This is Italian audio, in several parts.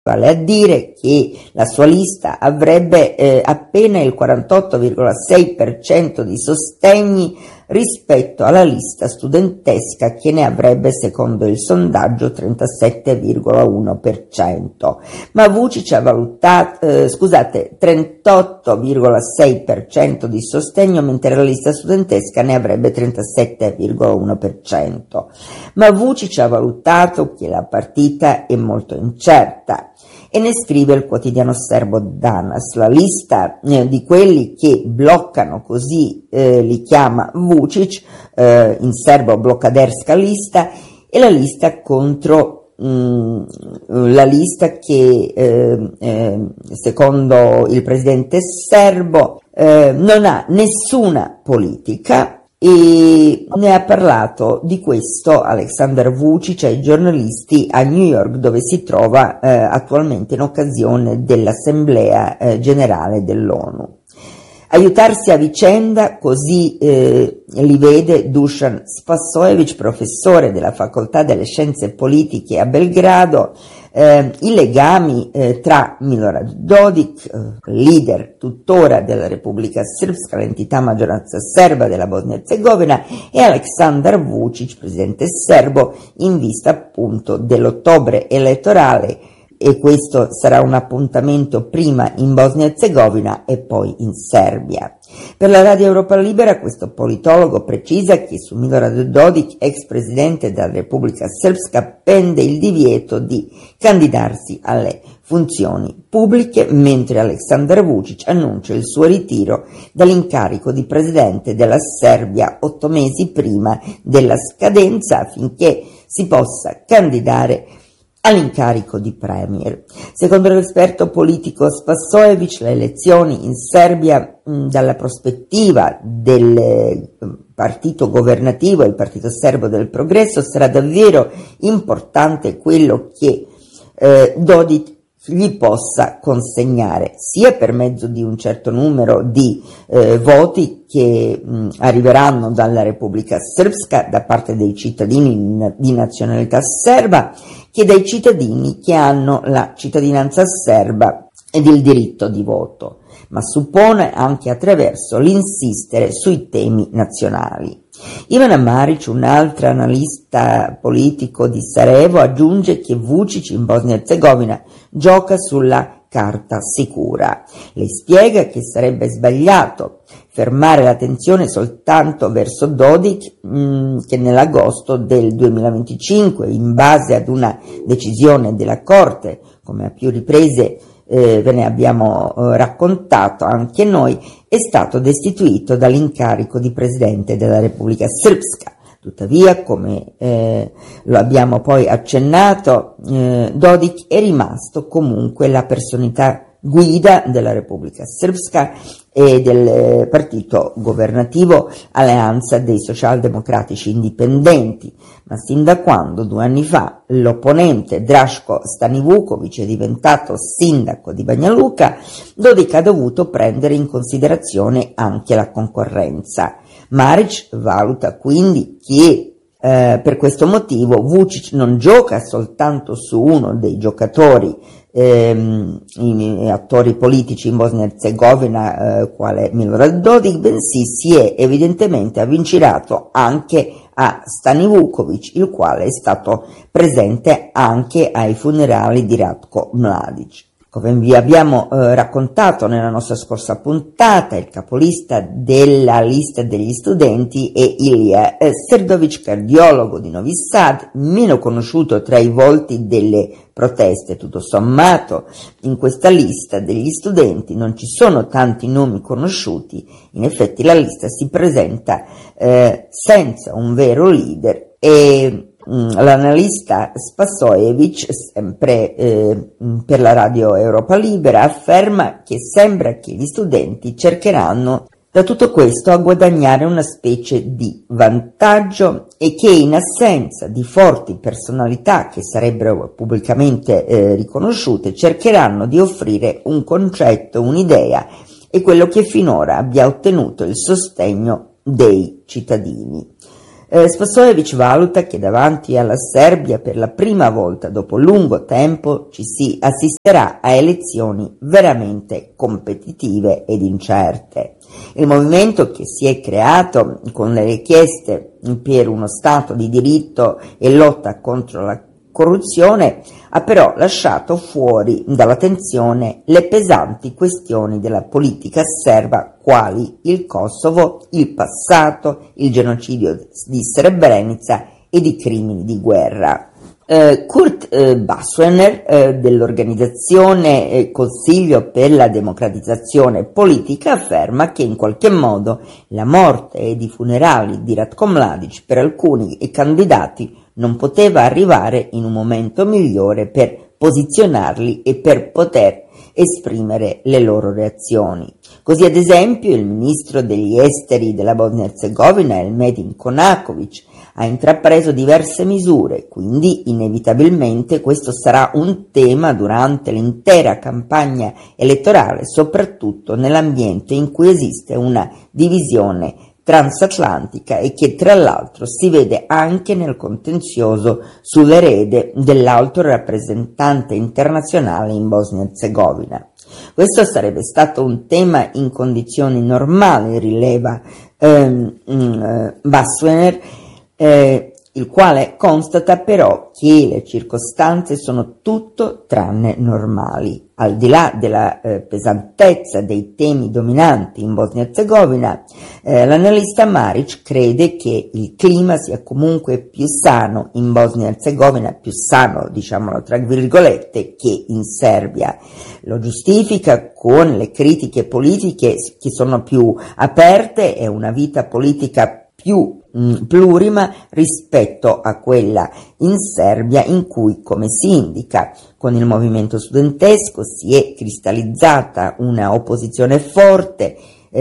vale a dire che la sua lista avrebbe appena il 48,6% di sostegni rispetto alla lista studentesca che ne avrebbe, secondo il sondaggio, 37,1%. Ma Vučić ha valutato, 38,6% di sostegno, mentre la lista studentesca ne avrebbe 37,1%. Ma Vučić ha valutato che la partita è molto incerta e ne scrive il quotidiano serbo Danas. La lista di quelli che bloccano, così li chiama Vučić, in serbo Blokaderska lista, e la lista contro la lista che secondo il presidente serbo non ha nessuna politica. E ne ha parlato di questo Aleksandar Vučić ai giornalisti a New York, dove si trova attualmente in occasione dell'Assemblea Generale dell'ONU. Aiutarsi a vicenda, così li vede Dušan Spasojević, professore della Facoltà delle Scienze Politiche a Belgrado. I legami tra Milorad Dodik, leader tuttora della Repubblica Srpska, l'entità a maggioranza serba della Bosnia e Erzegovina, e Aleksandar Vučić, presidente serbo, in vista appunto dell'ottobre elettorale, e questo sarà un appuntamento prima in Bosnia e Erzegovina e poi in Serbia. Per la Radio Europa Libera questo politologo precisa che su Milorad Dodik, ex presidente della Repubblica Srpska, pende il divieto di candidarsi alle funzioni pubbliche, mentre Aleksandar Vučić annuncia il suo ritiro dall'incarico di presidente della Serbia 8 mesi prima della scadenza, affinché si possa candidare all'incarico di premier. Secondo l'esperto politico Spasojević, le elezioni in Serbia, dalla prospettiva del partito governativo, il Partito Serbo del Progresso, sarà davvero importante quello che Dodik gli possa consegnare, sia per mezzo di un certo numero di voti che arriveranno dalla Repubblica Srpska da parte dei cittadini di nazionalità serba, che dai cittadini che hanno la cittadinanza serba ed il diritto di voto, ma suppone anche attraverso l'insistere sui temi nazionali. Ivana Marić, un'altra analista politico di Sarajevo, aggiunge che Vučić in Bosnia e Erzegovina gioca sulla carta sicura. Lei spiega che sarebbe sbagliato fermare l'attenzione soltanto verso Dodik, che nell'agosto del 2025, in base ad una decisione della Corte, come a più riprese ve ne abbiamo raccontato anche noi, è stato destituito dall'incarico di presidente della Repubblica Srpska. Tuttavia, come lo abbiamo poi accennato, Dodik è rimasto comunque la personalità guida della Repubblica Srpska e del partito governativo Alleanza dei Socialdemocratici Indipendenti, ma sin da quando 2 anni fa l'opponente Draško Stanivuković è diventato sindaco di Banja Luka, Dodik ha dovuto prendere in considerazione anche la concorrenza. Marić valuta quindi che per questo motivo Vučić non gioca soltanto su uno dei giocatori attori politici in Bosnia e Erzegovina, quale Milorad Dodik, bensì si è evidentemente avvicinato anche a Stanivuković, il quale è stato presente anche ai funerali di Ratko Mladić. Come vi abbiamo raccontato nella nostra scorsa puntata, il capolista della lista degli studenti è Ilija Serdović, cardiologo di Novi Sad, meno conosciuto tra i volti delle proteste. Tutto sommato, in questa lista degli studenti non ci sono tanti nomi conosciuti. In effetti la lista si presenta senza un vero leader, e l'analista Spasojević, sempre per la Radio Europa Libera, afferma che sembra che gli studenti cercheranno da tutto questo a guadagnare una specie di vantaggio, e che in assenza di forti personalità che sarebbero pubblicamente riconosciute, cercheranno di offrire un concetto, un'idea, e quello che finora abbia ottenuto il sostegno dei cittadini. Spasojević valuta che davanti alla Serbia per la prima volta dopo lungo tempo ci si assisterà a elezioni veramente competitive ed incerte. Il movimento che si è creato con le richieste per uno Stato di diritto e lotta contro la corruzione ha però lasciato fuori dall'attenzione le pesanti questioni della politica serba quali il Kosovo, il passato, il genocidio di Srebrenica ed i crimini di guerra. Kurt Baswener dell'organizzazione Consiglio per la democratizzazione politica afferma che in qualche modo la morte ed i funerali di Ratko Mladic per alcuni candidati non poteva arrivare in un momento migliore per posizionarli e per poter esprimere le loro reazioni. Così ad esempio il ministro degli esteri della Bosnia-Herzegovina, Elmedin Konaković, ha intrapreso diverse misure, quindi inevitabilmente questo sarà un tema durante l'intera campagna elettorale, soprattutto nell'ambiente in cui esiste una divisione transatlantica e che tra l'altro si vede anche nel contenzioso sull'erede dell'alto rappresentante internazionale in Bosnia-Herzegovina. Questo sarebbe stato un tema in condizioni normali, rileva Baswener, il quale constata però che le circostanze sono tutto tranne normali. Al di là della pesantezza dei temi dominanti in Bosnia-Herzegovina, l'analista Maric crede che il clima sia comunque più sano in Bosnia-Herzegovina, più sano, diciamolo tra virgolette, che in Serbia. Lo giustifica con le critiche politiche che sono più aperte e una vita politica più plurima rispetto a quella in Serbia, in cui, come si indica, con il movimento studentesco si è cristallizzata una opposizione forte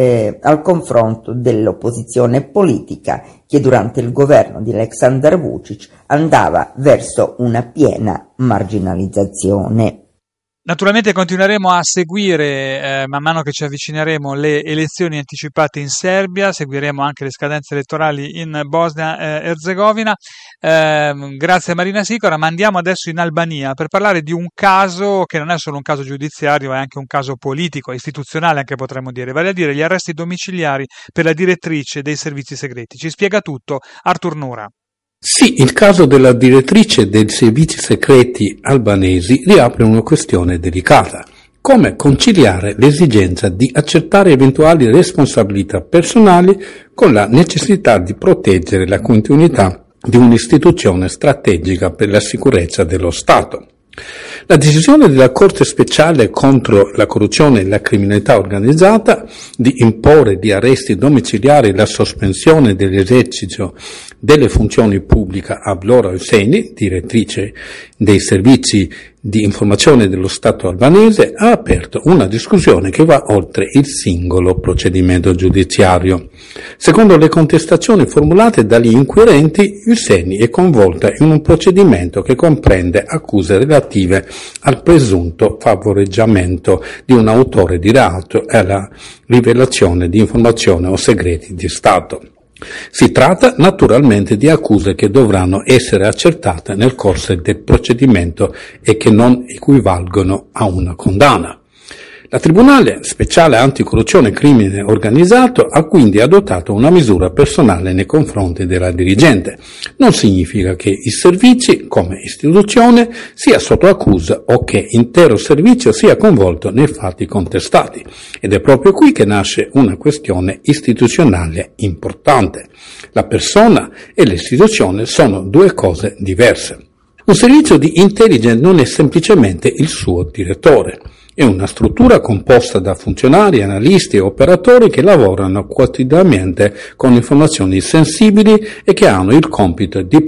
al confronto dell'opposizione politica che durante il governo di Aleksandar Vučić andava verso una piena marginalizzazione. Naturalmente continueremo a seguire man mano che ci avvicineremo le elezioni anticipate in Serbia, seguiremo anche le scadenze elettorali in Bosnia-Herzegovina. Grazie a Marina Sicora, ma andiamo adesso in Albania per parlare di un caso che non è solo un caso giudiziario, è anche un caso politico, istituzionale anche potremmo dire, vale a dire gli arresti domiciliari per la direttrice dei servizi segreti. Ci spiega tutto Artur Nura. Sì, il caso della direttrice dei servizi segreti albanesi riapre una questione delicata. Come conciliare l'esigenza di accertare eventuali responsabilità personali con la necessità di proteggere la continuità di un'istituzione strategica per la sicurezza dello Stato? La decisione della Corte speciale contro la corruzione e la criminalità organizzata di imporre di arresti domiciliari la sospensione dell'esercizio delle funzioni pubbliche a Vlora Hosseini, direttrice dei servizi di informazione dello Stato albanese, ha aperto una discussione che va oltre il singolo procedimento giudiziario. Secondo le contestazioni formulate dagli inquirenti, Hosseini è coinvolta in un procedimento che comprende accuse relative al presunto favoreggiamento di un autore di reato e alla rivelazione di informazioni o segreti di Stato. Si tratta naturalmente di accuse che dovranno essere accertate nel corso del procedimento e che non equivalgono a una condanna. La Tribunale Speciale Anticorruzione e Crimine Organizzato ha quindi adottato una misura personale nei confronti della dirigente. Non significa che i servizi, come istituzione, sia sotto accusa o che intero servizio sia coinvolto nei fatti contestati. Ed è proprio qui che nasce una questione istituzionale importante. La persona e l'istituzione sono due cose diverse. Un servizio di intelligence non è semplicemente il suo direttore. È una struttura composta da funzionari, analisti e operatori che lavorano quotidianamente con informazioni sensibili e che hanno il compito di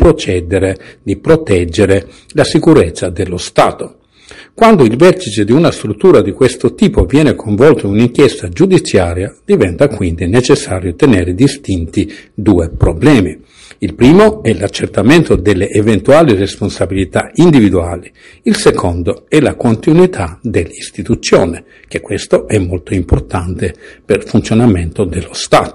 proteggere la sicurezza dello Stato. Quando il vertice di una struttura di questo tipo viene coinvolto in un'inchiesta giudiziaria, diventa quindi necessario tenere distinti due problemi. Il primo è l'accertamento delle eventuali responsabilità individuali, il secondo è la continuità dell'istituzione, che questo è molto importante per il funzionamento dello Stato.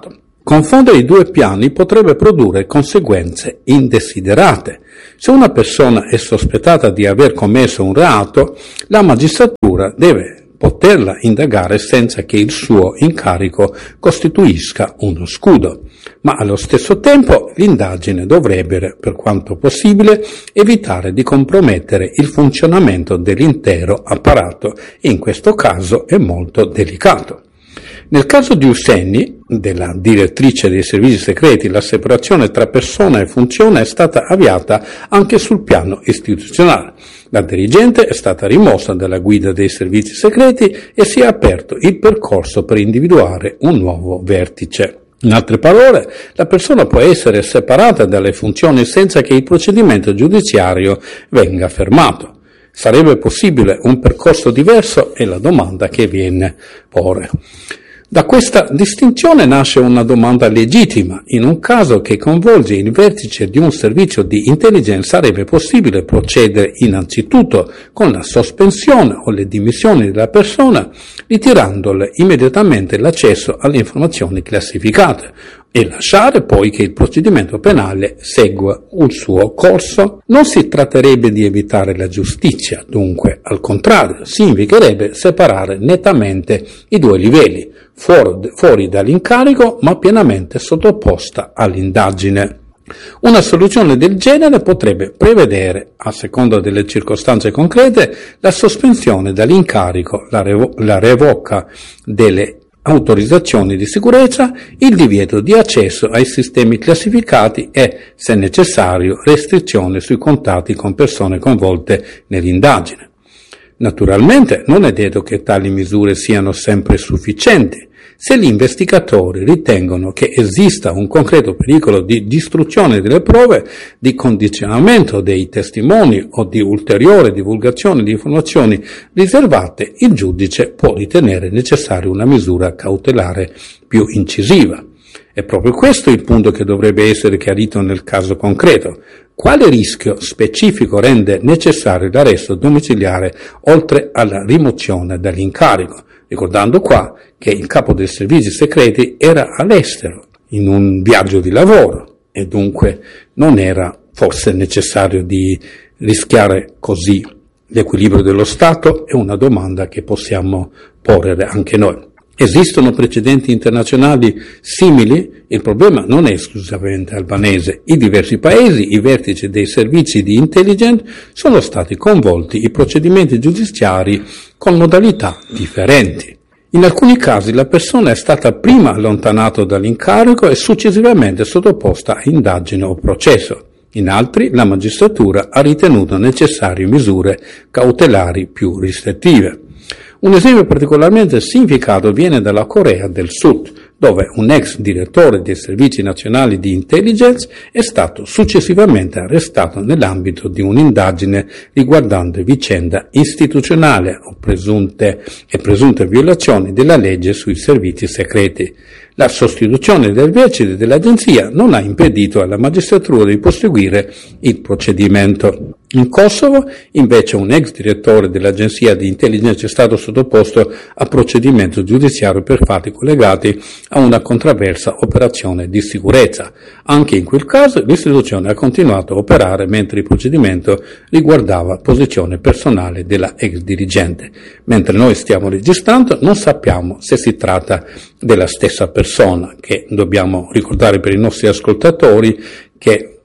Confondere i due piani potrebbe produrre conseguenze indesiderate. Se una persona è sospettata di aver commesso un reato, la magistratura deve poterla indagare senza che il suo incarico costituisca uno scudo, ma allo stesso tempo l'indagine dovrebbe, per quanto possibile, evitare di compromettere il funzionamento dell'intero apparato e in questo caso è molto delicato. Nel caso di Husseini, della direttrice dei servizi segreti, la separazione tra persona e funzione è stata avviata anche sul piano istituzionale. La dirigente è stata rimossa dalla guida dei servizi segreti e si è aperto il percorso per individuare un nuovo vertice. In altre parole, la persona può essere separata dalle funzioni senza che il procedimento giudiziario venga fermato. Sarebbe possibile un percorso diverso? È la domanda che viene porre. Da questa distinzione nasce una domanda legittima. In un caso che coinvolge il vertice di un servizio di intelligence sarebbe possibile procedere innanzitutto con la sospensione o le dimissioni della persona, ritirandole immediatamente l'accesso alle informazioni classificate e lasciare poi che il procedimento penale segua il suo corso. Non si tratterebbe di evitare la giustizia, dunque, al contrario, significherebbe separare nettamente i due livelli, fuori dall'incarico ma pienamente sottoposta all'indagine. Una soluzione del genere potrebbe prevedere, a seconda delle circostanze concrete, la sospensione dall'incarico, la revoca delle autorizzazioni di sicurezza, il divieto di accesso ai sistemi classificati e, se necessario, restrizioni sui contatti con persone coinvolte nell'indagine. Naturalmente non è detto che tali misure siano sempre sufficienti. Se gli investigatori ritengono che esista un concreto pericolo di distruzione delle prove, di condizionamento dei testimoni o di ulteriore divulgazione di informazioni riservate, il giudice può ritenere necessaria una misura cautelare più incisiva. È proprio questo il punto che dovrebbe essere chiarito nel caso concreto. Quale rischio specifico rende necessario l'arresto domiciliare oltre alla rimozione dall'incarico? Ricordando qua che il capo dei servizi segreti era all'estero, in un viaggio di lavoro, e dunque non era forse necessario di rischiare così l'equilibrio dello Stato. È una domanda che possiamo porre anche noi. Esistono precedenti internazionali simili? Il problema non è esclusivamente albanese. In diversi paesi i vertici dei servizi di intelligence sono stati coinvolti in procedimenti giudiziari con modalità differenti. In alcuni casi la persona è stata prima allontanata dall'incarico e successivamente sottoposta a indagine o processo. In altri la magistratura ha ritenuto necessarie misure cautelari più restrittive. Un esempio particolarmente significativo viene dalla Corea del Sud, dove un ex direttore dei servizi nazionali di intelligence è stato successivamente arrestato nell'ambito di un'indagine riguardante vicenda istituzionale o presunte violazioni della legge sui servizi segreti. La sostituzione del vertice dell'agenzia non ha impedito alla magistratura di proseguire il procedimento. In Kosovo, invece, un ex direttore dell'agenzia di intelligence è stato sottoposto a procedimento giudiziario per fatti collegati a una controversa operazione di sicurezza. Anche in quel caso l'istituzione ha continuato a operare mentre il procedimento riguardava posizione personale della ex dirigente. Mentre noi stiamo registrando non sappiamo se si tratta della stessa persona, che dobbiamo ricordare per i nostri ascoltatori che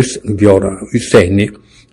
Vjora Husseini,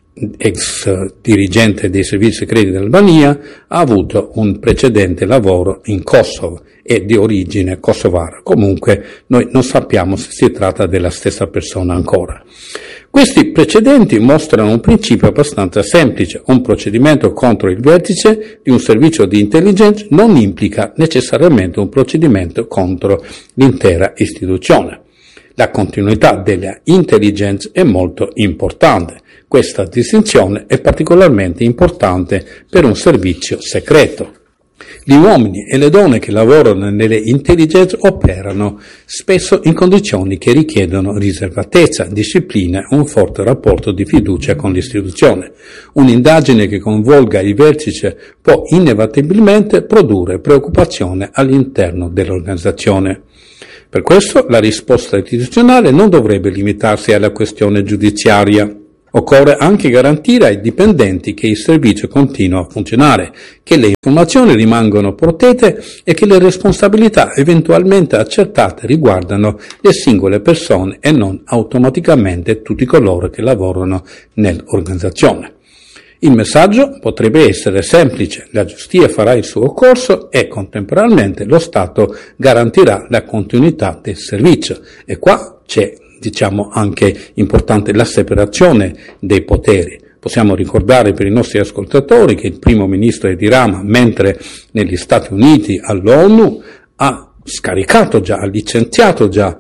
ex dirigente dei servizi segreti dell'Albania, ha avuto un precedente lavoro in Kosovo e di origine kosovara. Comunque noi non sappiamo se si tratta della stessa persona ancora. Questi precedenti mostrano un principio abbastanza semplice. Un procedimento contro il vertice di un servizio di intelligence non implica necessariamente un procedimento contro l'intera istituzione. La continuità della intelligence è molto importante. Questa distinzione è particolarmente importante per un servizio segreto. Gli uomini e le donne che lavorano nelle intelligence operano spesso in condizioni che richiedono riservatezza, disciplina e un forte rapporto di fiducia con l'istituzione. Un'indagine che coinvolga il vertice può inevitabilmente produrre preoccupazione all'interno dell'organizzazione. Per questo la risposta istituzionale non dovrebbe limitarsi alla questione giudiziaria. Occorre anche garantire ai dipendenti che il servizio continua a funzionare, che le informazioni rimangono protette e che le responsabilità eventualmente accertate riguardano le singole persone e non automaticamente tutti coloro che lavorano nell'organizzazione. Il messaggio potrebbe essere semplice: la giustizia farà il suo corso e contemporaneamente lo Stato garantirà la continuità del servizio. E qua c'è, anche importante la separazione dei poteri. Possiamo ricordare per i nostri ascoltatori che il primo ministro Edi Rama, mentre negli Stati Uniti all'ONU, ha licenziato già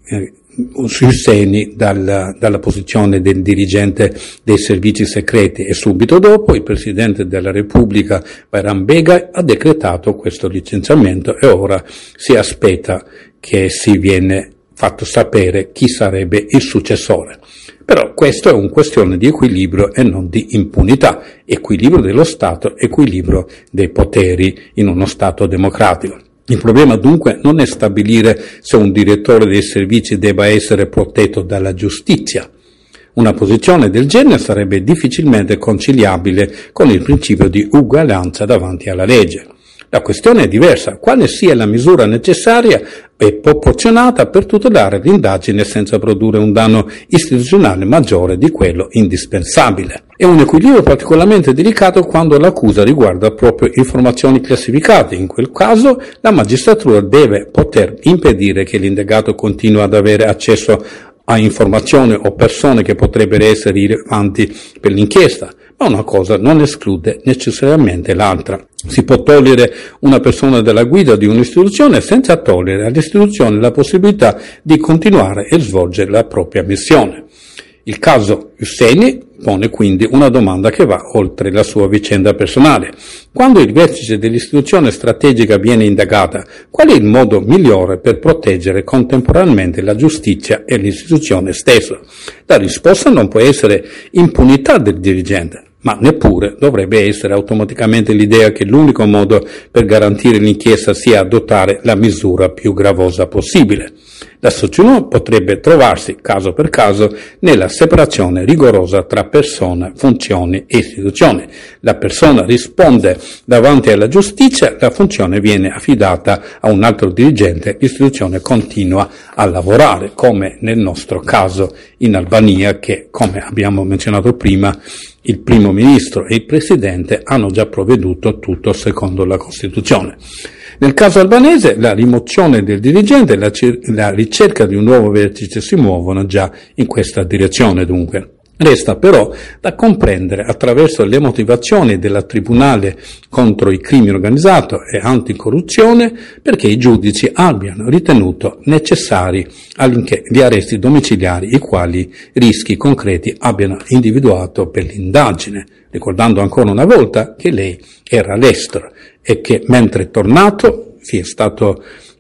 Husseini dalla posizione del dirigente dei servizi segreti, e subito dopo il Presidente della Repubblica Bayram Begay ha decretato questo licenziamento e ora si aspetta che si viene fatto sapere chi sarebbe il successore. Però questo è una questione di equilibrio e non di impunità, equilibrio dello Stato, equilibrio dei poteri in uno Stato democratico. Il problema dunque non è stabilire se un direttore dei servizi debba essere protetto dalla giustizia. Una posizione del genere sarebbe difficilmente conciliabile con il principio di uguaglianza davanti alla legge. La questione è diversa: quale sia la misura necessaria e proporzionata per tutelare l'indagine senza produrre un danno istituzionale maggiore di quello indispensabile. È un equilibrio particolarmente delicato quando l'accusa riguarda proprio informazioni classificate. In quel caso la magistratura deve poter impedire che l'indagato continui ad avere accesso a informazioni o persone che potrebbero essere rilevanti per l'inchiesta, ma una cosa non esclude necessariamente l'altra. Si può togliere una persona dalla guida di un'istituzione senza togliere all'istituzione la possibilità di continuare e svolgere la propria missione. Il caso Husseini pone quindi una domanda che va oltre la sua vicenda personale. Quando il vertice dell'istituzione strategica viene indagata, qual è il modo migliore per proteggere contemporaneamente la giustizia e l'istituzione stessa? La risposta non può essere impunità del dirigente, ma neppure dovrebbe essere automaticamente l'idea che l'unico modo per garantire l'inchiesta sia adottare la misura più gravosa possibile. La società potrebbe trovarsi, caso per caso, nella separazione rigorosa tra persona, funzioni e istituzione. La persona risponde davanti alla giustizia, la funzione viene affidata a un altro dirigente, l'istituzione continua a lavorare, come nel nostro caso in Albania, che, come abbiamo menzionato prima, il primo ministro e il presidente hanno già provveduto tutto secondo la Costituzione. Nel caso albanese la rimozione del dirigente e la ricerca di un nuovo vertice si muovono già in questa direzione dunque. Resta però da comprendere attraverso le motivazioni della Tribunale contro i crimini organizzati e anticorruzione perché i giudici abbiano ritenuto necessari gli arresti domiciliari i quali rischi concreti abbiano individuato per l'indagine, ricordando ancora una volta che lei era all'estero e che mentre tornato sia stato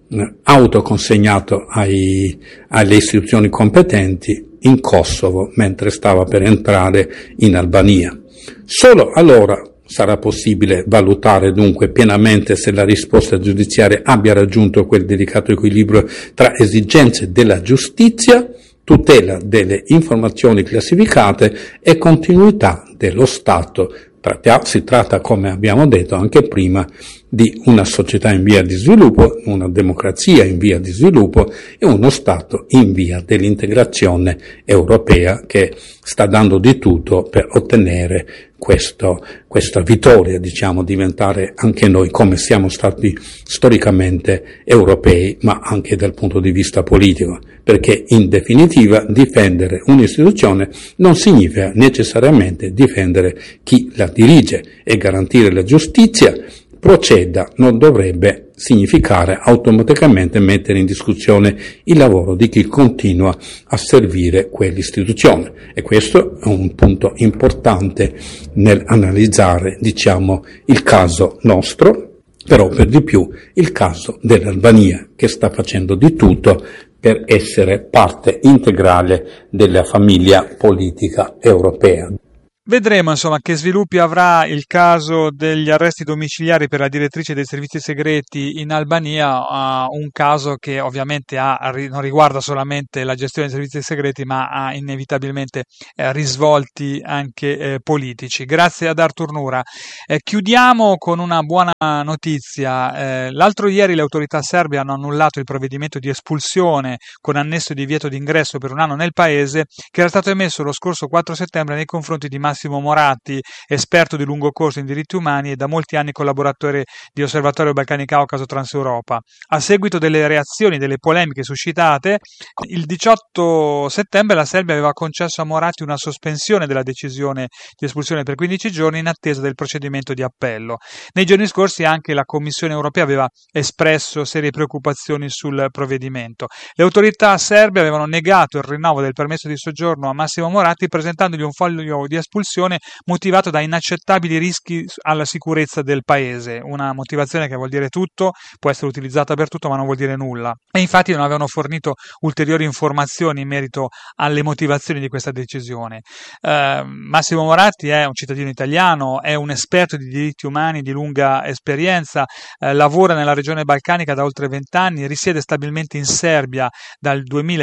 autoconsegnato alle istituzioni competenti in Kosovo mentre stava per entrare in Albania. Solo allora sarà possibile valutare dunque pienamente se la risposta giudiziaria abbia raggiunto quel delicato equilibrio tra esigenze della giustizia, tutela delle informazioni classificate e continuità dello Stato. Si tratta, come abbiamo detto anche prima, di una società in via di sviluppo, una democrazia in via di sviluppo e uno Stato in via dell'integrazione europea che sta dando di tutto per ottenere questa vittoria, diventare anche noi, come siamo stati storicamente europei, ma anche dal punto di vista politico, perché in definitiva difendere un'istituzione non significa necessariamente difendere chi la dirige e garantire la giustizia proceda non dovrebbe significare automaticamente mettere in discussione il lavoro di chi continua a servire quell'istituzione. E questo è un punto importante nell'analizzare, il caso nostro, però per di più il caso dell'Albania, che sta facendo di tutto per essere parte integrale della famiglia politica europea. Vedremo insomma che sviluppi avrà il caso degli arresti domiciliari per la direttrice dei servizi segreti in Albania, un caso che ovviamente non riguarda solamente la gestione dei servizi segreti, ma ha inevitabilmente risvolti anche politici. Grazie ad Artur Nura. Chiudiamo con una buona notizia. L'altro ieri le autorità serbe hanno annullato il provvedimento di espulsione con annesso divieto d'ingresso per un anno nel paese che era stato emesso lo scorso 4 settembre nei confronti di Massimo Moratti, esperto di lungo corso in diritti umani e da molti anni collaboratore di Osservatorio Balcani Caucaso Transeuropa. A seguito delle reazioni, delle polemiche suscitate, il 18 settembre la Serbia aveva concesso a Moratti una sospensione della decisione di espulsione per 15 giorni in attesa del procedimento di appello. Nei giorni scorsi anche la Commissione europea aveva espresso serie preoccupazioni sul provvedimento. Le autorità serbe avevano negato il rinnovo del permesso di soggiorno a Massimo Moratti presentandogli un foglio di espulsione motivato da inaccettabili rischi alla sicurezza del paese, una motivazione che vuol dire tutto, può essere utilizzata per tutto ma non vuol dire nulla, e infatti non avevano fornito ulteriori informazioni in merito alle motivazioni di questa decisione. Massimo Moratti è un cittadino italiano, è un esperto di diritti umani di lunga esperienza, lavora nella regione balcanica da oltre 20 anni, risiede stabilmente in Serbia dal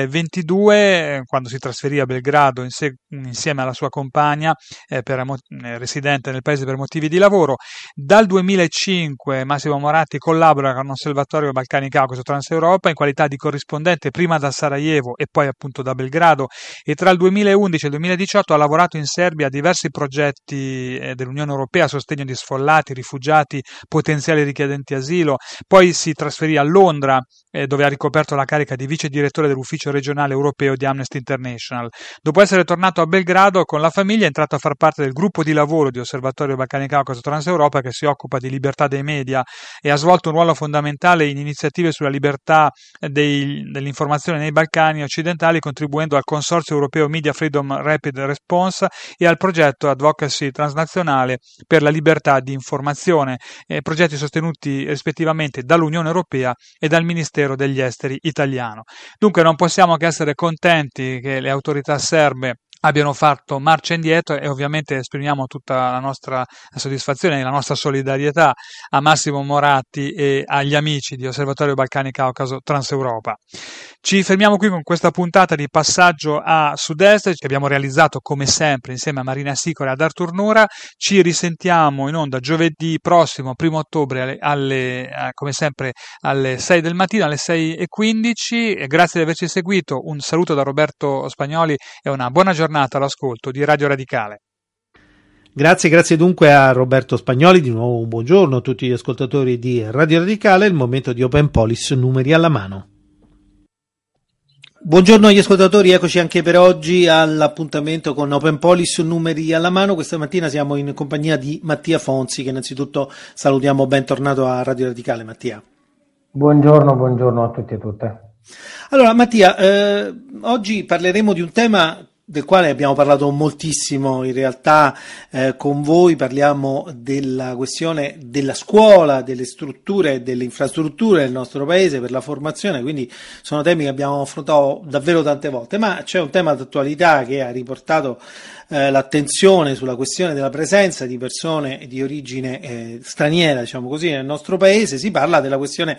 2022, quando si trasferì a Belgrado insieme alla sua compagna, residente nel paese per motivi di lavoro. Dal 2005 Massimo Moratti collabora con l'Osservatorio Balcani Caucaso Transeuropa in qualità di corrispondente prima da Sarajevo e poi appunto da Belgrado, e tra il 2011 e il 2018 ha lavorato in Serbia a diversi progetti dell'Unione Europea a sostegno di sfollati, rifugiati, potenziali richiedenti asilo. Poi si trasferì a Londra, dove ha ricoperto la carica di vice direttore dell'ufficio regionale europeo di Amnesty International. Dopo essere tornato a Belgrado con la famiglia è entrato a far parte del gruppo di lavoro di Osservatorio Balcani Caucaso Transeuropa che si occupa di libertà dei media e ha svolto un ruolo fondamentale in iniziative sulla libertà dell'informazione nei Balcani occidentali, contribuendo al Consorzio Europeo Media Freedom Rapid Response e al progetto Advocacy Transnazionale per la libertà di informazione, progetti sostenuti rispettivamente dall'Unione Europea e dal Ministero degli Esteri italiano. Dunque non possiamo che essere contenti che le autorità serbe abbiano fatto marcia indietro e ovviamente esprimiamo tutta la nostra soddisfazione e la nostra solidarietà a Massimo Moratti e agli amici di Osservatorio Balcani Caucaso Transeuropa. Ci fermiamo qui con questa puntata di Passaggio a Sud-Est che abbiamo realizzato come sempre insieme a Marina Sicora e ad Artur Nura. Ci risentiamo in onda giovedì prossimo, 1 ottobre, come sempre alle 6 del mattino, alle 6:15. Grazie di averci seguito, un saluto da Roberto Spagnoli e una buona giornata all'ascolto di Radio Radicale. Grazie dunque a Roberto Spagnoli, di nuovo un buongiorno a tutti gli ascoltatori di Radio Radicale, il momento di Open Policy, numeri alla mano. Buongiorno agli ascoltatori, eccoci anche per oggi all'appuntamento con Open Policy, numeri alla mano. Questa mattina siamo in compagnia di Mattia Fonzi, che innanzitutto salutiamo, bentornato a Radio Radicale Mattia. Buongiorno a tutti e tutte. Allora Mattia, oggi parleremo di un tema del quale abbiamo parlato moltissimo in realtà con voi. Parliamo della questione della scuola, delle strutture e delle infrastrutture del nostro paese per la formazione, quindi sono temi che abbiamo affrontato davvero tante volte, ma c'è un tema d'attualità che ha riportato l'attenzione sulla questione della presenza di persone di origine straniera, diciamo così, nel nostro paese. Si parla della questione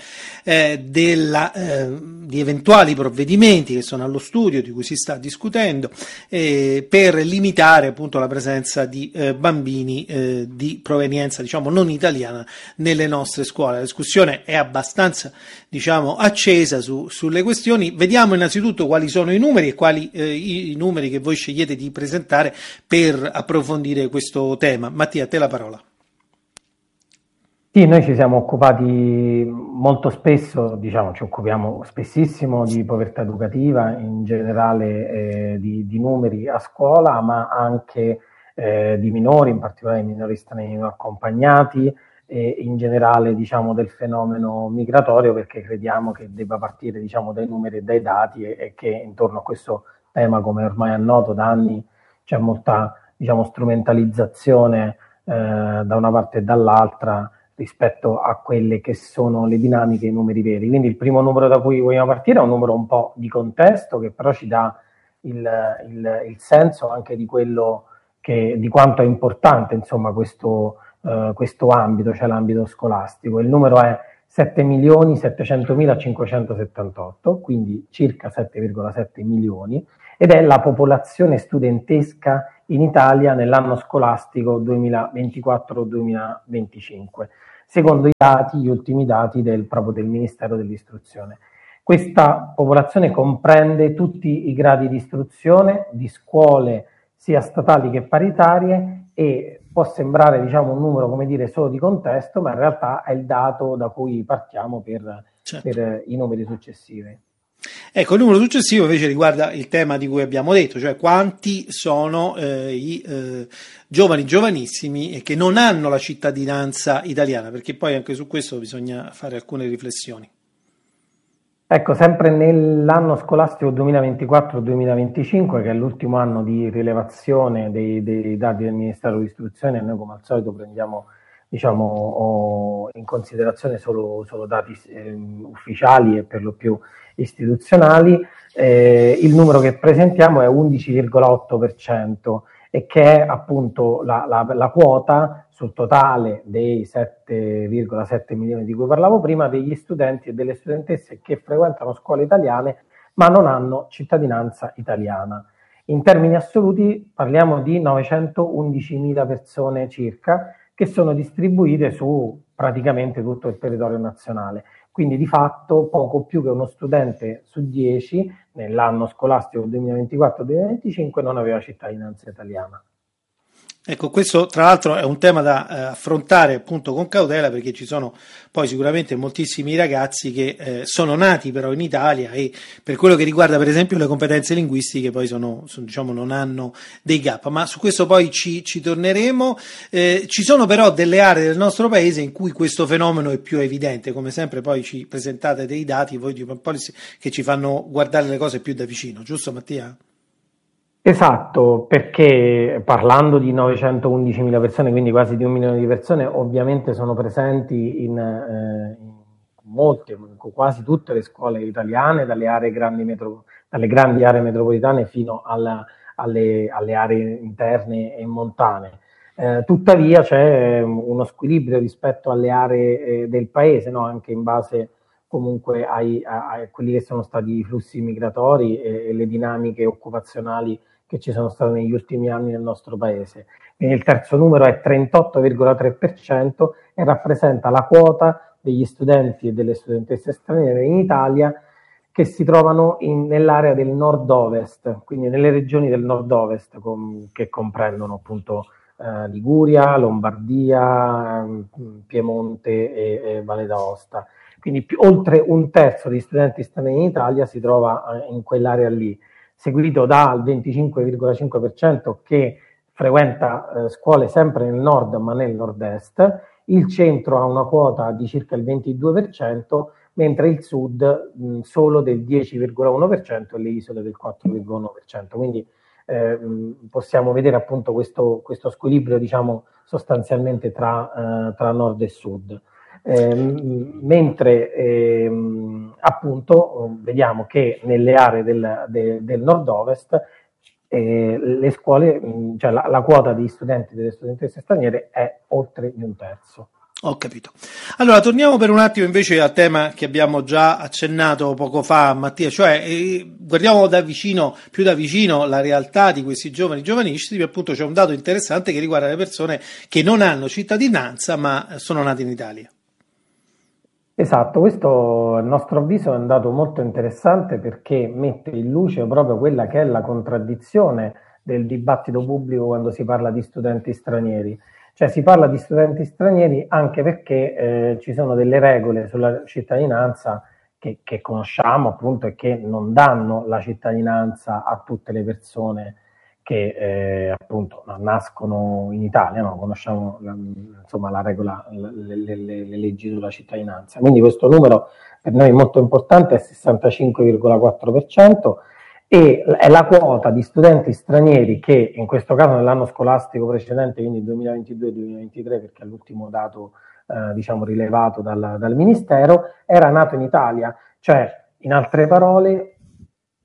di eventuali provvedimenti che sono allo studio, di cui si sta discutendo, per limitare appunto la presenza di bambini di provenienza, diciamo, non italiana nelle nostre scuole. La discussione è abbastanza, diciamo, accesa sulle questioni. Vediamo innanzitutto quali sono i numeri e quali i numeri che voi scegliete di presentare per approfondire questo tema. Mattia, a te la parola. Sì, noi ci siamo occupati molto spesso, diciamo, ci occupiamo spessissimo di povertà educativa, in generale di numeri a scuola, ma anche di minori, in particolare minori stranieri non accompagnati, e in generale, diciamo, del fenomeno migratorio, perché crediamo che debba partire, diciamo, dai numeri e dai dati, e che intorno a questo tema, come ormai è noto da anni, c'è molta, diciamo, strumentalizzazione da una parte e dall'altra rispetto a quelle che sono le dinamiche e i numeri veri. Quindi il primo numero da cui vogliamo partire è un numero un po' di contesto, che però ci dà il senso anche di quello di quanto è importante, insomma, questo ambito, cioè l'ambito scolastico. Il numero è 7.700.578, quindi circa 7,7 milioni, ed è la popolazione studentesca in Italia nell'anno scolastico 2024-2025, secondo gli ultimi dati proprio del Ministero dell'Istruzione. Questa popolazione comprende tutti i gradi di istruzione, di scuole sia statali che paritarie, e può sembrare, diciamo, un numero, come dire, solo di contesto, ma in realtà è il dato da cui partiamo per i numeri successivi. Ecco, il numero successivo invece riguarda il tema di cui abbiamo detto, cioè quanti sono i giovani giovanissimi che non hanno la cittadinanza italiana, perché poi anche su questo bisogna fare alcune riflessioni. Ecco, sempre nell'anno scolastico 2024-2025, che è l'ultimo anno di rilevazione dei dati del Ministero dell'Istruzione, noi come al solito prendiamo, diciamo, in considerazione solo dati ufficiali e per lo più istituzionali. Il numero che presentiamo è 11,8%, e che è appunto la quota sul totale dei 7,7 milioni di cui parlavo prima, degli studenti e delle studentesse che frequentano scuole italiane ma non hanno cittadinanza italiana. In termini assoluti parliamo di 911.000 persone circa, che sono distribuite su praticamente tutto il territorio nazionale. Quindi di fatto poco più che uno studente su 10 nell'anno scolastico 2024-2025 non aveva cittadinanza italiana. Ecco, questo tra l'altro è un tema da affrontare appunto con cautela, perché ci sono poi sicuramente moltissimi ragazzi che sono nati però in Italia, e per quello che riguarda per esempio le competenze linguistiche poi sono diciamo, non hanno dei gap, ma su questo poi ci torneremo. Ci sono però delle aree del nostro paese in cui questo fenomeno è più evidente, come sempre poi ci presentate dei dati voi di Policy che ci fanno guardare le cose più da vicino, giusto Mattia? Esatto, perché parlando di 911.000 persone, quindi quasi di 1 milione di persone, ovviamente sono presenti in molte, quasi tutte le scuole italiane, dalle grandi aree metropolitane fino alle aree interne e montane. Tuttavia c'è uno squilibrio rispetto alle aree del paese, no? Anche in base comunque a quelli che sono stati i flussi migratori e le dinamiche occupazionali che ci sono state negli ultimi anni nel nostro paese. Quindi il terzo numero è 38,3% e rappresenta la quota degli studenti e delle studentesse straniere in Italia che si trovano nell'area del nord-ovest, quindi nelle regioni del nord-ovest che comprendono appunto Liguria, Lombardia, Piemonte e Valle d'Aosta. Quindi oltre un terzo degli studenti stranieri in Italia si trova in quell'area lì, seguito dal 25,5% che frequenta scuole sempre nel nord ma nel nord-est. Il centro ha una quota di circa il 22%, mentre il sud solo del 10,1% e le isole del 4,1%. Quindi possiamo vedere appunto questo squilibrio, diciamo, sostanzialmente tra nord e sud. Mentre appunto vediamo che nelle aree del nord-ovest le scuole, cioè la quota di studenti e delle studentesse straniere è oltre di un terzo. Ho capito. Allora, torniamo per un attimo invece al tema che abbiamo già accennato poco fa, Mattia, cioè guardiamo più da vicino la realtà di questi giovanissimi. Appunto c'è un dato interessante che riguarda le persone che non hanno cittadinanza ma sono nate in Italia. Esatto, questo a nostro avviso è un dato molto interessante perché mette in luce proprio quella che è la contraddizione del dibattito pubblico quando si parla di studenti stranieri. Cioè si parla di studenti stranieri anche perché ci sono delle regole sulla cittadinanza che conosciamo appunto e che non danno la cittadinanza a tutte le persone che appunto nascono in Italia, no? Conosciamo insomma la regola, le leggi sulla cittadinanza. Quindi questo numero per noi è molto importante, è 65,4%, e è la quota di studenti stranieri che in questo caso nell'anno scolastico precedente, quindi 2022-2023, perché è l'ultimo dato diciamo rilevato dal Ministero, era nato in Italia, cioè in altre parole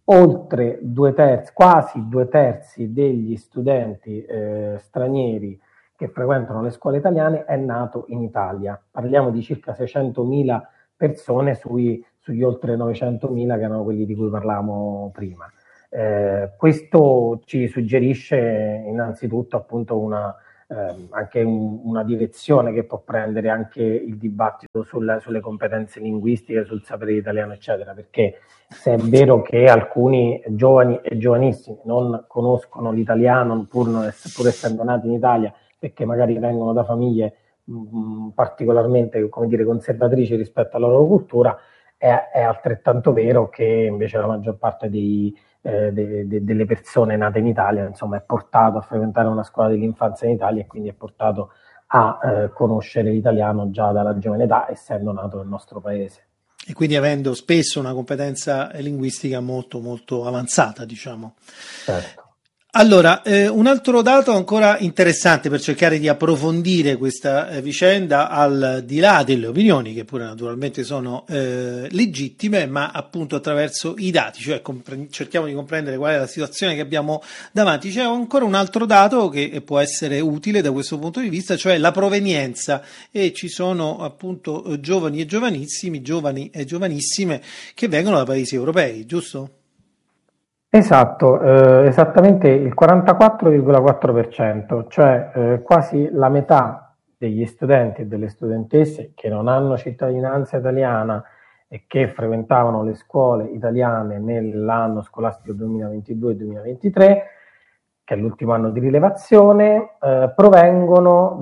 oltre quasi 2/3 degli studenti stranieri che frequentano le scuole italiane è nato in Italia. Parliamo di circa 600.000 persone sugli oltre 900.000 che erano quelli di cui parlavamo prima. Questo ci suggerisce innanzitutto appunto anche una direzione che può prendere anche il dibattito sulle competenze linguistiche, sul sapere italiano, eccetera, perché se è vero che alcuni giovani e giovanissimi non conoscono l'italiano pur essendo nati in Italia, perché magari vengono da famiglie particolarmente, come dire, conservatrici rispetto alla loro cultura, è altrettanto vero che invece la maggior parte delle persone nate in Italia, insomma, è portato a frequentare una scuola dell'infanzia in Italia e quindi è portato a conoscere l'italiano già dalla giovane età, essendo nato nel nostro paese. E quindi avendo spesso una competenza linguistica molto molto avanzata, diciamo. Certo. Allora, un altro dato ancora interessante per cercare di approfondire questa vicenda, al di là delle opinioni, che pure naturalmente sono legittime, ma appunto attraverso i dati, cioè cerchiamo di comprendere qual è la situazione che abbiamo davanti. C'è ancora un altro dato che può essere utile da questo punto di vista, cioè la provenienza, e ci sono appunto giovani e giovanissimi, giovani e giovanissime che vengono da paesi europei, giusto? Esatto, esattamente il 44,4%, cioè quasi la metà degli studenti e delle studentesse che non hanno cittadinanza italiana e che frequentavano le scuole italiane nell'anno scolastico 2022-2023, che è l'ultimo anno di rilevazione, provengono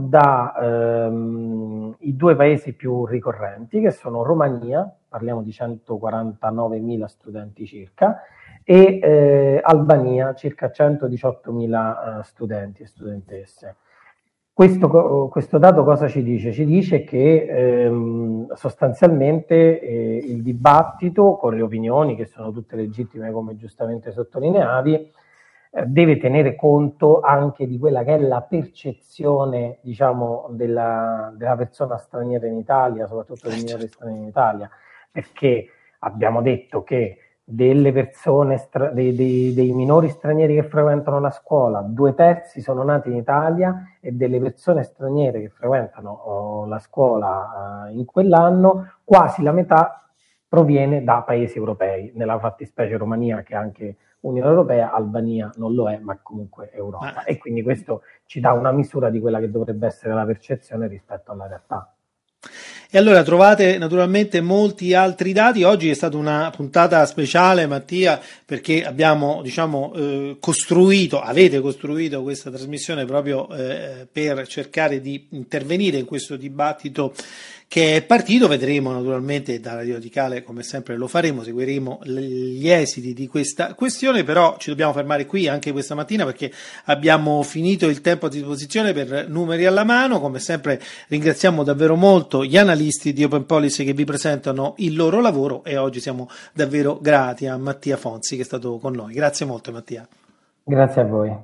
dai due paesi più ricorrenti, che sono Romania, parliamo di 149.000 studenti circa, e Albania, circa 118.000 studenti e studentesse. Questo dato cosa ci dice? Ci dice che sostanzialmente il dibattito, con le opinioni che sono tutte legittime come giustamente sottolineavi, deve tenere conto anche di quella che è la percezione, diciamo, della persona straniera in Italia, soprattutto del minore straniero in Italia, perché abbiamo detto che delle persone, dei minori stranieri che frequentano la scuola, 2/3 sono nati in Italia, e delle persone straniere che frequentano la scuola in quell'anno, quasi la metà proviene da paesi europei, nella fattispecie Romania, che è anche Unione Europea, Albania non lo è, ma comunque Europa. E quindi questo ci dà una misura di quella che dovrebbe essere la percezione rispetto alla realtà. E allora trovate naturalmente molti altri dati. Oggi è stata una puntata speciale, Mattia, perché abbiamo, diciamo, avete costruito questa trasmissione proprio per cercare di intervenire in questo dibattito che è partito. Vedremo naturalmente da Radio Radicale, come sempre lo faremo, seguiremo gli esiti di questa questione, però ci dobbiamo fermare qui anche questa mattina perché abbiamo finito il tempo a disposizione per Numeri alla mano. Come sempre ringraziamo davvero molto gli analisti di Open Policy che vi presentano il loro lavoro, e oggi siamo davvero grati a Mattia Fonzi che è stato con noi. Grazie molto, Mattia. Grazie a voi.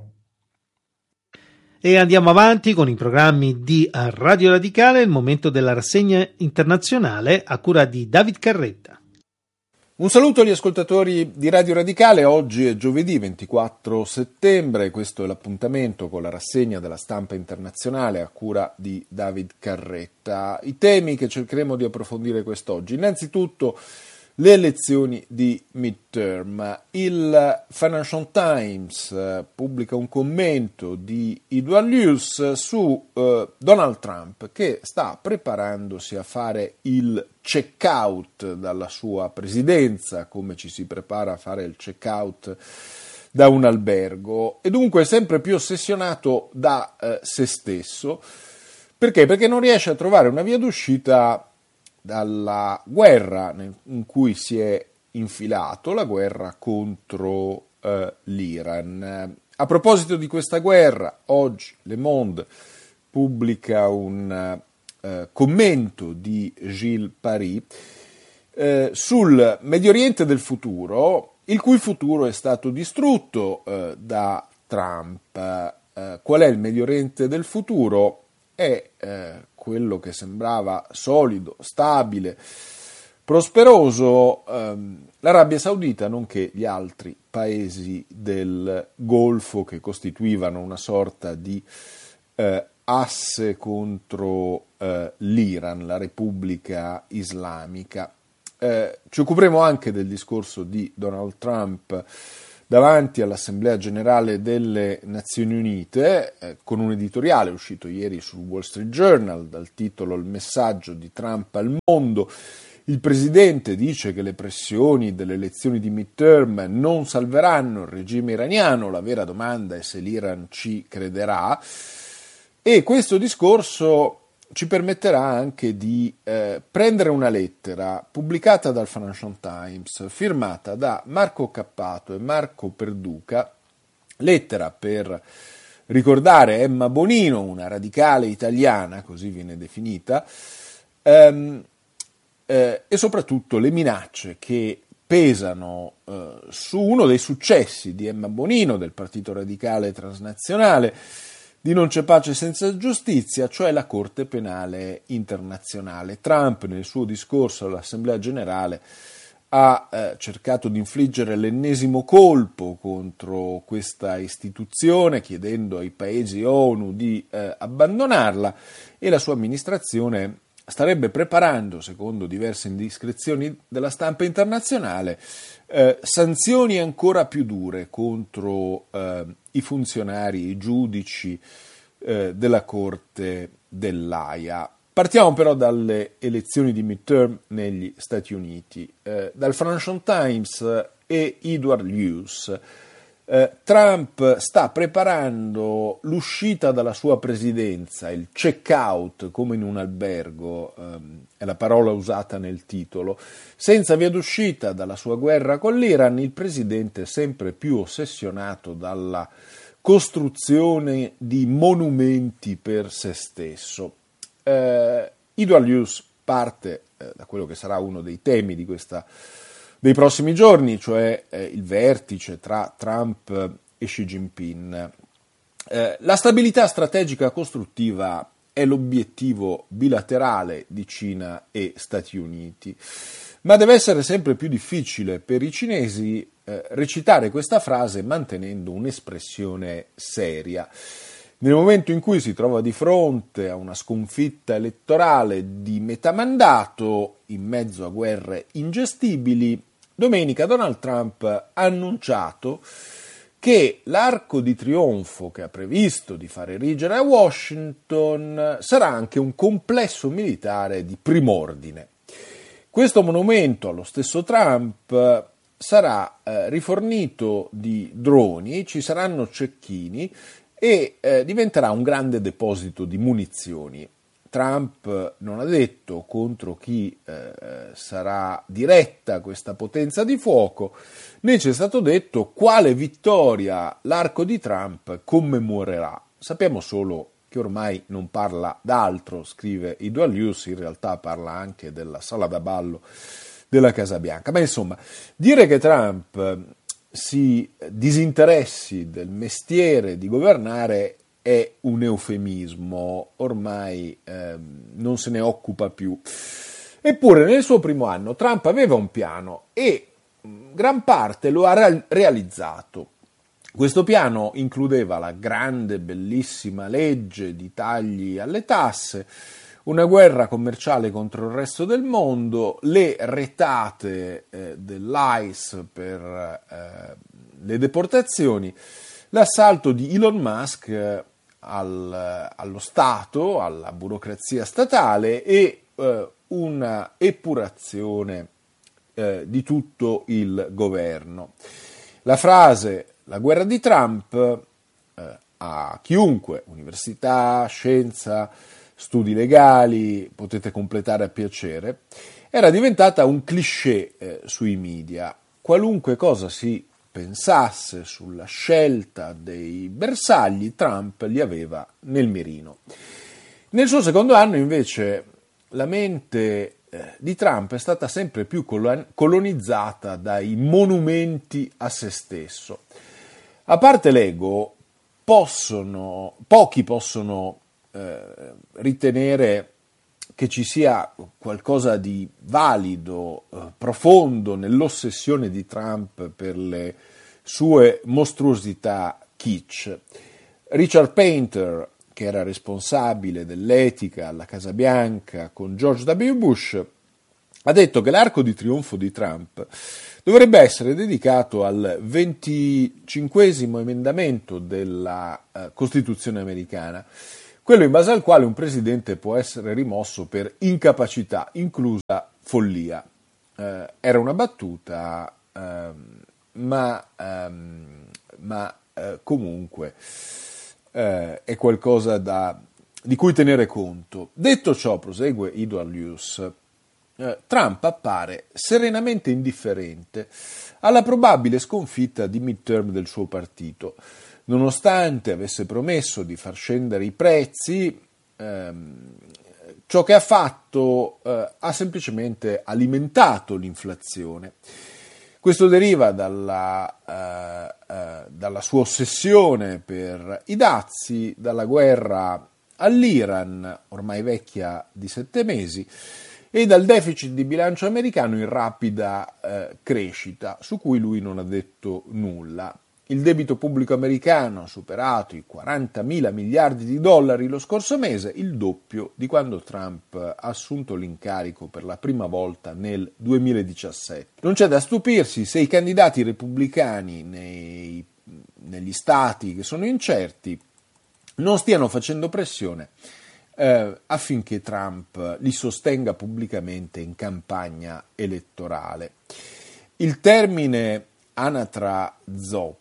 E andiamo avanti con i programmi di Radio Radicale, il momento della rassegna internazionale a cura di David Carretta. Un saluto agli ascoltatori di Radio Radicale. Oggi è giovedì 24 settembre, questo è l'appuntamento con la rassegna della stampa internazionale a cura di David Carretta. I temi che cercheremo di approfondire quest'oggi: innanzitutto le elezioni di midterm. Il Financial Times pubblica un commento di Edward Luce su Donald Trump, che sta preparandosi a fare il check-out dalla sua presidenza, come ci si prepara a fare il check-out da un albergo, e dunque è sempre più ossessionato da se stesso. Perché? Perché non riesce a trovare una via d'uscita dalla guerra in cui si è infilato, la guerra contro l'Iran. A proposito di questa guerra, oggi Le Monde pubblica un commento di Gilles Paris sul Medio Oriente del futuro, il cui futuro è stato distrutto da Trump. Qual è il Medio Oriente del futuro? È quello che sembrava solido, stabile, prosperoso, l'Arabia Saudita, nonché gli altri paesi del Golfo che costituivano una sorta di asse contro l'Iran, la Repubblica Islamica. Ci occuperemo anche del discorso di Donald Trump davanti all'Assemblea Generale delle Nazioni Unite, con un editoriale uscito ieri sul Wall Street Journal dal titolo "Il messaggio di Trump al mondo". Il presidente dice che le pressioni delle elezioni di midterm non salveranno il regime iraniano, la vera domanda è se l'Iran ci crederà, e questo discorso ci permetterà anche di prendere una lettera pubblicata dal Financial Times, firmata da Marco Cappato e Marco Perduca, lettera per ricordare Emma Bonino, una radicale italiana, così viene definita, e soprattutto le minacce che pesano su uno dei successi di Emma Bonino, del Partito Radicale Transnazionale, di Non c'è pace senza giustizia, cioè la Corte Penale Internazionale. Trump, nel suo discorso all'Assemblea Generale, ha cercato di infliggere l'ennesimo colpo contro questa istituzione, chiedendo ai paesi ONU di abbandonarla, e la sua amministrazione starebbe preparando, secondo diverse indiscrezioni della stampa internazionale, sanzioni ancora più dure contro i funzionari, i giudici della Corte dell'Aia. Partiamo però dalle elezioni di midterm negli Stati Uniti. Dal Financial Times e Edward Luce. Trump sta preparando l'uscita dalla sua presidenza, il check-out come in un albergo, è la parola usata nel titolo. Senza via d'uscita dalla sua guerra con l'Iran, il presidente è sempre più ossessionato dalla costruzione di monumenti per se stesso. Edward Luce parte da quello che sarà uno dei temi dei prossimi giorni, cioè il vertice tra Trump e Xi Jinping. La stabilità strategica costruttiva è l'obiettivo bilaterale di Cina e Stati Uniti, ma deve essere sempre più difficile per i cinesi recitare questa frase mantenendo un'espressione seria. Nel momento in cui si trova di fronte a una sconfitta elettorale di metà mandato, in mezzo a guerre ingestibili, domenica Donald Trump ha annunciato che l'arco di trionfo che ha previsto di far erigere a Washington sarà anche un complesso militare di prim'ordine. Questo monumento, allo stesso Trump, sarà rifornito di droni, ci saranno cecchini e diventerà un grande deposito di munizioni. Trump non ha detto contro chi sarà diretta questa potenza di fuoco, né ci è stato detto quale vittoria l'arco di Trump commemorerà. Sappiamo solo che ormai non parla d'altro, scrive Edward Luce, in realtà parla anche della sala da ballo della Casa Bianca. Ma insomma, dire che Trump si disinteressi del mestiere di governare è un eufemismo, ormai non se ne occupa più. Eppure nel suo primo anno Trump aveva un piano e gran parte lo ha realizzato. Questo piano includeva la grande, bellissima legge di tagli alle tasse, una guerra commerciale contro il resto del mondo, le retate dell'ICE per le deportazioni, l'assalto di Elon Musk allo Stato, alla burocrazia statale e una epurazione di tutto il governo. La frase "la guerra di Trump" a chiunque, università, scienza, studi legali, potete completare a piacere, era diventata un cliché sui media. Qualunque cosa si pensasse sulla scelta dei bersagli, Trump li aveva nel mirino. Nel suo secondo anno, invece, la mente di Trump è stata sempre più colonizzata dai monumenti a se stesso. A parte l'ego, pochi possono ritenere che ci sia qualcosa di valido, profondo nell'ossessione di Trump per le sue mostruosità kitsch. Richard Painter, che era responsabile dell'etica alla Casa Bianca con George W. Bush, ha detto che l'arco di trionfo di Trump dovrebbe essere dedicato al 25esimo emendamento della Costituzione americana, quello in base al quale un presidente può essere rimosso per incapacità, inclusa follia. Era una battuta, ma comunque è qualcosa di cui tenere conto. Detto ciò, prosegue Edward Luce, Trump appare serenamente indifferente alla probabile sconfitta di midterm del suo partito, nonostante avesse promesso di far scendere i prezzi. Ciò che ha fatto ha semplicemente alimentato l'inflazione. Questo deriva dalla sua ossessione per i dazi, dalla guerra all'Iran, ormai vecchia di 7 mesi, e dal deficit di bilancio americano in rapida crescita, su cui lui non ha detto nulla. Il debito pubblico americano ha superato i 40.000 miliardi di dollari lo scorso mese, il doppio di quando Trump ha assunto l'incarico per la prima volta nel 2017. Non c'è da stupirsi se i candidati repubblicani negli stati che sono incerti non stiano facendo pressione affinché Trump li sostenga pubblicamente in campagna elettorale. Il termine anatra zoppa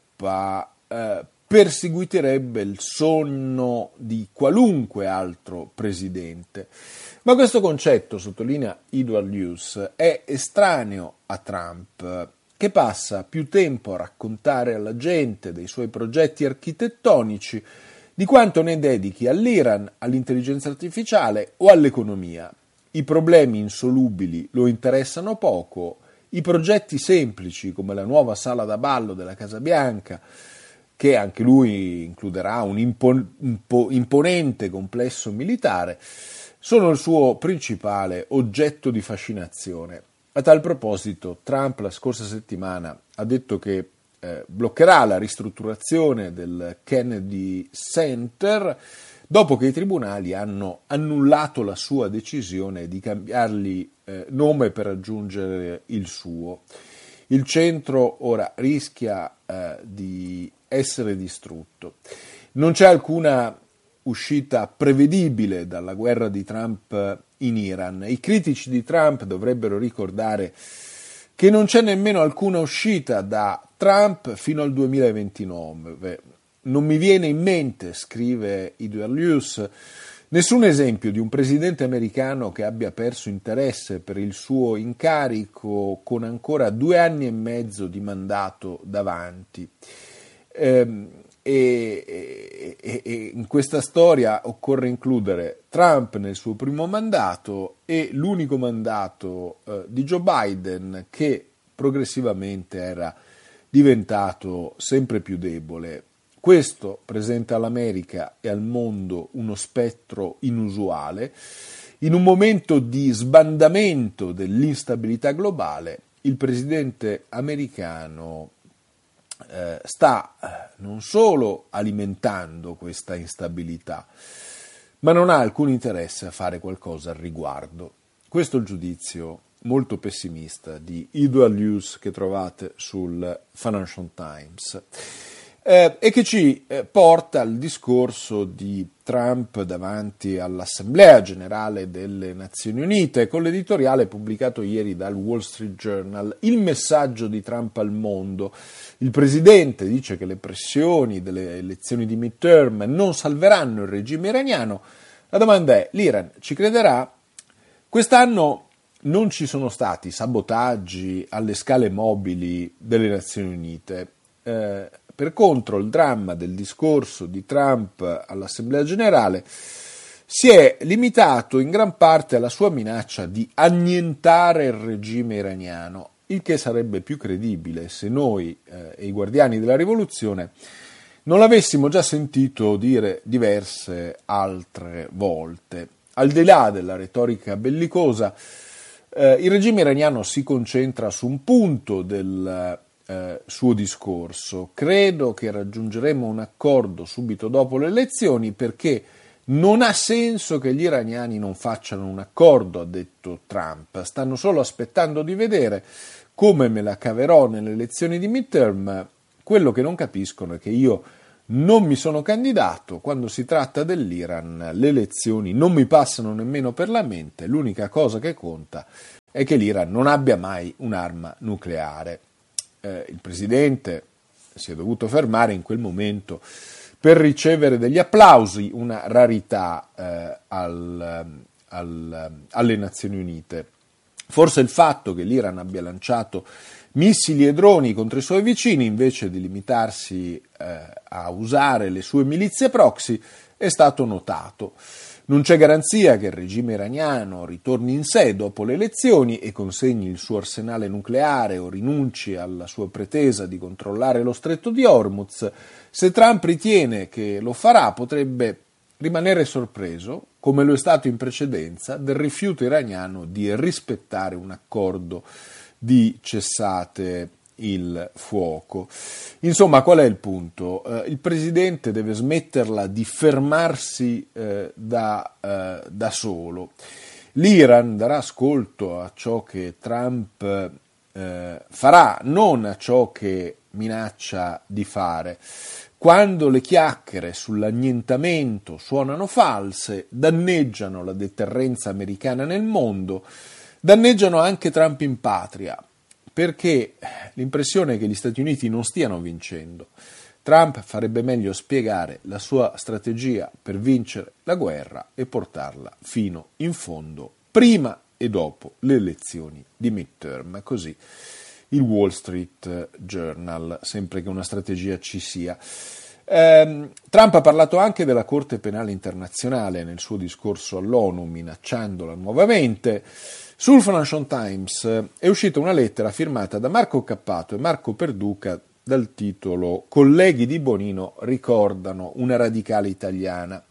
perseguiterebbe il sogno di qualunque altro presidente, ma questo concetto, sottolinea Edward Luce, è estraneo a Trump, che passa più tempo a raccontare alla gente dei suoi progetti architettonici di quanto ne dedichi all'Iran, all'intelligenza artificiale o all'economia. I problemi insolubili lo interessano poco, i progetti semplici come la nuova sala da ballo della Casa Bianca, che anche lui includerà un imponente complesso militare, sono il suo principale oggetto di fascinazione. A tal proposito, Trump la scorsa settimana ha detto che bloccherà la ristrutturazione del Kennedy Center dopo che i tribunali hanno annullato la sua decisione di cambiargli nome per aggiungere il suo. Il centro ora rischia di essere distrutto. Non c'è alcuna uscita prevedibile dalla guerra di Trump in Iran. I critici di Trump dovrebbero ricordare che non c'è nemmeno alcuna uscita da Trump fino al 2029. Non mi viene in mente, scrive Edward Luce, nessun esempio di un presidente americano che abbia perso interesse per il suo incarico con ancora 2 anni e mezzo di mandato davanti. E in questa storia occorre includere Trump nel suo primo mandato e l'unico mandato di Joe Biden, che progressivamente era diventato sempre più debole. Questo presenta all'America e al mondo uno spettro inusuale. In un momento di sbandamento dell'instabilità globale, il presidente americano sta non solo alimentando questa instabilità, ma non ha alcun interesse a fare qualcosa al riguardo. Questo è il giudizio molto pessimista di Edward Luce che trovate sul Financial Times. E che ci porta al discorso di Trump davanti all'Assemblea Generale delle Nazioni Unite, con l'editoriale pubblicato ieri dal Wall Street Journal, il messaggio di Trump al mondo. Il presidente dice che le pressioni delle elezioni di midterm non salveranno il regime iraniano. La domanda è: l'Iran ci crederà? Quest'anno non ci sono stati sabotaggi alle scale mobili delle Nazioni Unite. Per contro, il dramma del discorso di Trump all'Assemblea Generale si è limitato in gran parte alla sua minaccia di annientare il regime iraniano, il che sarebbe più credibile se noi e i guardiani della rivoluzione non l'avessimo già sentito dire diverse altre volte. Al di là della retorica bellicosa, il regime iraniano si concentra su un punto del suo discorso. Credo che raggiungeremo un accordo subito dopo le elezioni perché non ha senso che gli iraniani non facciano un accordo, ha detto Trump. Stanno solo aspettando di vedere come me la caverò nelle elezioni di midterm. Quello che non capiscono è che io non mi sono candidato, quando si tratta dell'Iran le elezioni non mi passano nemmeno per la mente, l'unica cosa che conta è che l'Iran non abbia mai un'arma nucleare. Il presidente si è dovuto fermare in quel momento per ricevere degli applausi, una rarità alle Nazioni Unite. Forse il fatto che l'Iran abbia lanciato missili e droni contro i suoi vicini, invece di limitarsi a usare le sue milizie proxy, è stato notato. Non c'è garanzia che il regime iraniano ritorni in sé dopo le elezioni e consegni il suo arsenale nucleare o rinunci alla sua pretesa di controllare lo stretto di Hormuz. Se Trump ritiene che lo farà, potrebbe rimanere sorpreso, come lo è stato in precedenza, del rifiuto iraniano di rispettare un accordo di cessate il fuoco. Insomma, qual è il punto? Il presidente deve smetterla di fermarsi da solo. L'Iran darà ascolto a ciò che Trump farà, non a ciò che minaccia di fare. Quando le chiacchiere sull'annientamento suonano false, danneggiano la deterrenza americana nel mondo, danneggiano anche Trump in patria, perché l'impressione è che gli Stati Uniti non stiano vincendo. Trump farebbe meglio spiegare la sua strategia per vincere la guerra e portarla fino in fondo, prima e dopo le elezioni di midterm. Così il Wall Street Journal, sempre che una strategia ci sia. Trump ha parlato anche della Corte Penale Internazionale nel suo discorso all'ONU, minacciandola nuovamente. Sul Financial Times è uscita una lettera firmata da Marco Cappato e Marco Perduca dal titolo «Colleghi di Bonino ricordano una radicale italiana».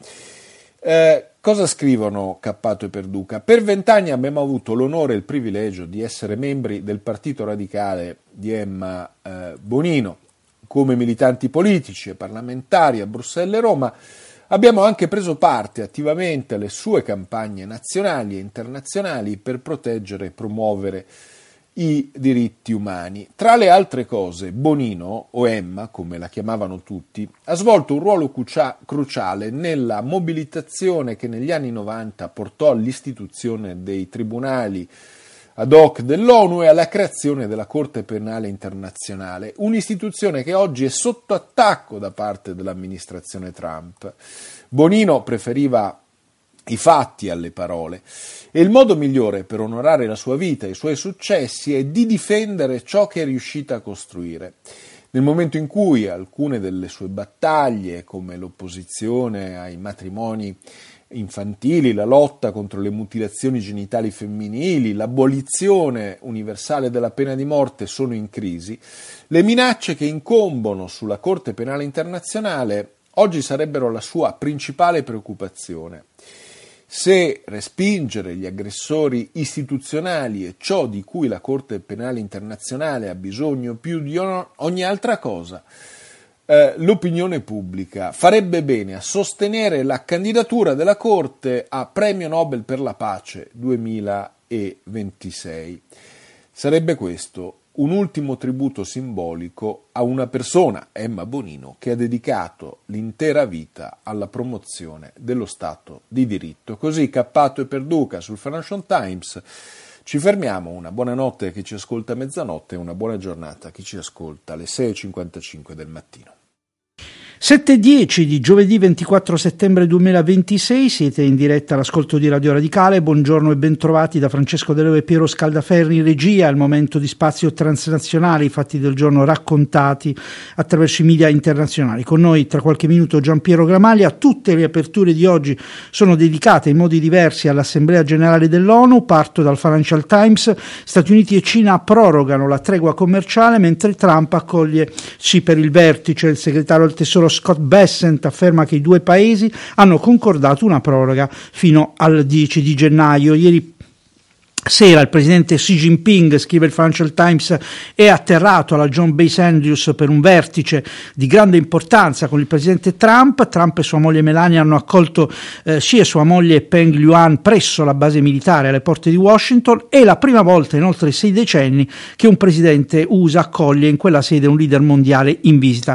Cosa scrivono Cappato e Perduca? Per 20 anni abbiamo avuto l'onore e il privilegio di essere membri del Partito Radicale di Emma Bonino. Come militanti politici e parlamentari a Bruxelles e Roma abbiamo anche preso parte attivamente alle sue campagne nazionali e internazionali per proteggere e promuovere i diritti umani. Tra le altre cose, Bonino, o Emma, come la chiamavano tutti, ha svolto un ruolo cruciale nella mobilitazione che negli anni 90 portò all'istituzione dei tribunali ad hoc dell'ONU e alla creazione della Corte Penale Internazionale, un'istituzione che oggi è sotto attacco da parte dell'amministrazione Trump. Bonino preferiva i fatti alle parole e il modo migliore per onorare la sua vita e i suoi successi è di difendere ciò che è riuscita a costruire. Nel momento in cui alcune delle sue battaglie, come l'opposizione ai matrimoni infantili, la lotta contro le mutilazioni genitali femminili, l'abolizione universale della pena di morte sono in crisi, le minacce che incombono sulla Corte Penale Internazionale oggi sarebbero la sua principale preoccupazione. Se respingere gli aggressori istituzionali è ciò di cui la Corte Penale Internazionale ha bisogno più di ogni altra cosa, l'opinione pubblica farebbe bene a sostenere la candidatura della Corte a Premio Nobel per la Pace 2026. Sarebbe questo un ultimo tributo simbolico a una persona, Emma Bonino, che ha dedicato l'intera vita alla promozione dello Stato di diritto. Così Cappato e Perduca sul Financial Times. Ci fermiamo, una buona notte a chi ci ascolta a mezzanotte e una buona giornata a chi ci ascolta alle 6:55 del mattino. 7:10 di giovedì 24 settembre 2026, siete in diretta all'ascolto di Radio Radicale. Buongiorno e bentrovati da Francesco De Leo e Piero Scaldaferri in regia. Al momento di Spazio Transnazionale, i fatti del giorno raccontati attraverso i media internazionali. Con noi tra qualche minuto Giampiero Gramaglia. Tutte le aperture di oggi sono dedicate in modi diversi all'Assemblea Generale dell'ONU. Parto dal Financial Times. Stati Uniti e Cina prorogano la tregua commerciale mentre Trump accoglie sì per il vertice. Il segretario al Tesoro Scott Bessent afferma che i due paesi hanno concordato una proroga fino al 10 di gennaio. Ieri sera il presidente Xi Jinping, scrive il Financial Times, è atterrato alla John Base Andrews per un vertice di grande importanza con il presidente Trump. Trump e sua moglie Melania hanno accolto Xi e sua moglie Peng Lhuan presso la base militare alle porte di Washington. È la prima volta in oltre 6 decenni che un presidente USA accoglie in quella sede un leader mondiale in visita.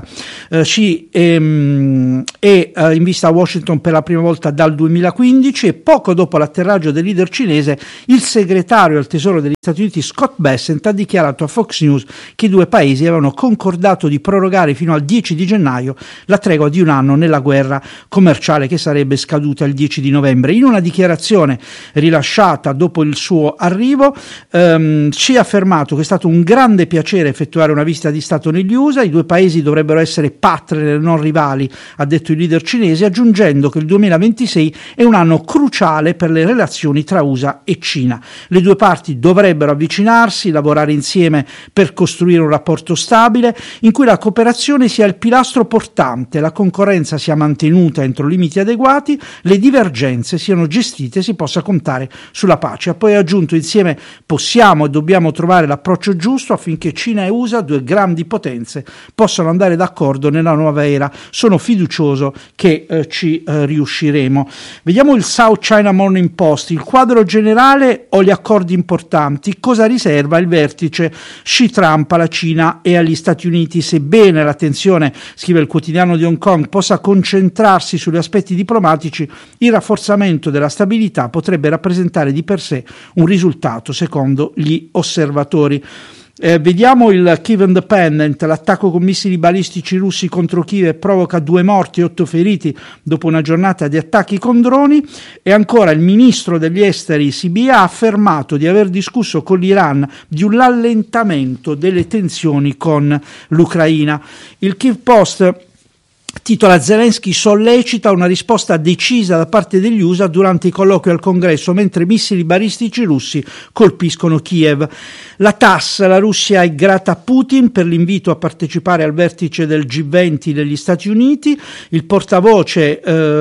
Xi è in visita a Washington per la prima volta dal 2015 e poco dopo l'atterraggio del leader cinese il segretario al tesoro degli Stati Uniti Scott Bessent ha dichiarato a Fox News che i due paesi avevano concordato di prorogare fino al 10 di gennaio la tregua di un anno nella guerra commerciale che sarebbe scaduta il 10 di novembre. In una dichiarazione rilasciata dopo il suo arrivo, Xi ha affermato che è stato un grande piacere effettuare una visita di Stato negli USA, i due paesi dovrebbero essere partner e non rivali, ha detto il leader cinese, aggiungendo che il 2026 è un anno cruciale per le relazioni tra USA e Cina. Le due parti dovrebbero avvicinarsi, lavorare insieme per costruire un rapporto stabile in cui la cooperazione sia il pilastro portante, la concorrenza sia mantenuta entro limiti adeguati, le divergenze siano gestite e si possa contare sulla pace. Ha poi aggiunto: insieme possiamo e dobbiamo trovare l'approccio giusto affinché Cina e USA, due grandi potenze, possano andare d'accordo nella nuova era. Sono fiducioso che ci riusciremo. Vediamo il South China Morning Post, il quadro generale o gli accordi importanti. Cosa riserva il vertice Xi-Trump alla Cina e agli Stati Uniti? Sebbene l'attenzione, scrive il quotidiano di Hong Kong, possa concentrarsi sugli aspetti diplomatici, il rafforzamento della stabilità potrebbe rappresentare di per sé un risultato, secondo gli osservatori. Vediamo il Kiev Independent, l'attacco con missili balistici russi contro Kiev provoca 2 morti e 8 feriti dopo una giornata di attacchi con droni. E ancora il ministro degli esteri Sibi ha affermato di aver discusso con l'Iran di un rallentamento delle tensioni con l'Ucraina. Il Kiev Post titola: Zelensky sollecita una risposta decisa da parte degli USA durante i colloqui al Congresso mentre missili balistici russi colpiscono Kiev. La TASS: la Russia è grata a Putin per l'invito a partecipare al vertice del G20 degli Stati Uniti. Il portavoce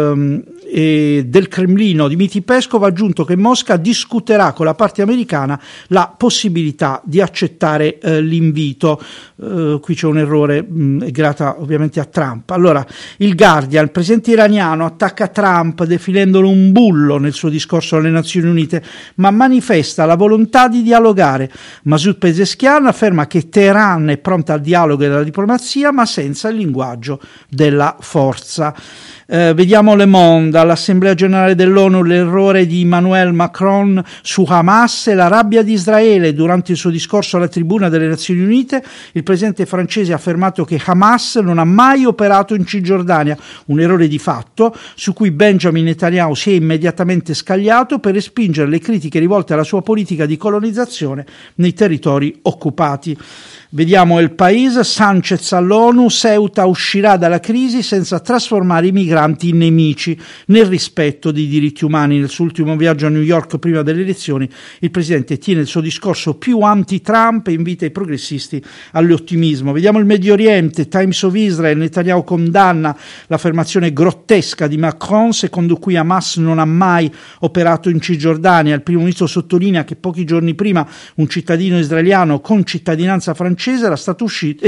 del Cremlino Dmitry Peskov ha aggiunto che Mosca discuterà con la parte americana la possibilità di accettare l'invito. Qui c'è un errore, è grata ovviamente a Trump. Allora, il Guardian: il presidente iraniano attacca Trump definendolo un bullo nel suo discorso alle Nazioni Unite, ma manifesta la volontà di dialogare. Masoud Pezeshkian afferma che Teheran è pronta al dialogo e alla diplomazia, ma senza il linguaggio della forza. Vediamo Le Monde: all'Assemblea Generale dell'ONU l'errore di Emmanuel Macron su Hamas e la rabbia di Israele. Durante il suo discorso alla tribuna delle Nazioni Unite, il presidente francese ha affermato che Hamas non ha mai operato in Cisgiordania, un errore di fatto su cui Benjamin Netanyahu si è immediatamente scagliato per respingere le critiche rivolte alla sua politica di colonizzazione nei territori occupati. Vediamo Il País: Sanchez all'ONU, Ceuta uscirà dalla crisi senza trasformare i migranti in nemici, nel rispetto dei diritti umani. Nel suo ultimo viaggio a New York prima delle elezioni, il presidente tiene il suo discorso più anti-Trump e invita i progressisti all'ottimismo. Vediamo Il Medio Oriente: Times of Israel, Netanyahu condanna l'affermazione grottesca di Macron secondo cui Hamas non ha mai operato in Cisgiordania. Il primo ministro sottolinea che pochi giorni prima un cittadino israeliano con cittadinanza francese è stato